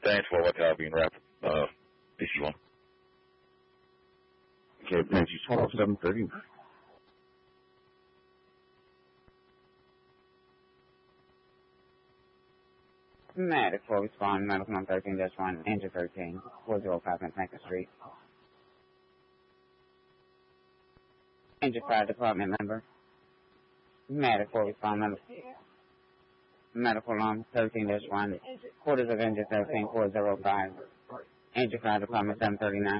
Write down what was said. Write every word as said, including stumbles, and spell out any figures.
Thanks for what I've been wrapped, uh, P C one. Okay, thank you. twelve seven thirty. Medic for respond, medical number thirteen dash one, engine thirteen, four zero five Manhattan Street. Engine fire department member. Medic for respond, medical, medical alarm thirteen dash one, quarters of engine thirteen, four zero five, engine fire department seven thirty-nine.